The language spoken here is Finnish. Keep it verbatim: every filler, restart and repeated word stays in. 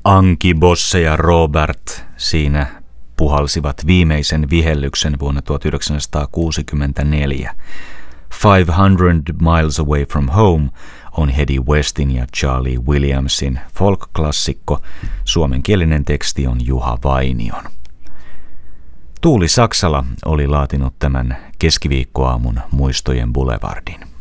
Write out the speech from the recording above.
Anki, Bosse ja Robert siinä puhalsivat viimeisen vihellyksen vuonna tuhatyhdeksänsataakuusikymmentäneljä. five hundred Miles Away from Home on Hedy Westin ja Charlie Williamsin folk-klassikko. Suomenkielinen teksti on Juha Vainion. Tuuli Saksala oli laatinut tämän keskiviikkoaamun Muistojen Boulevardin.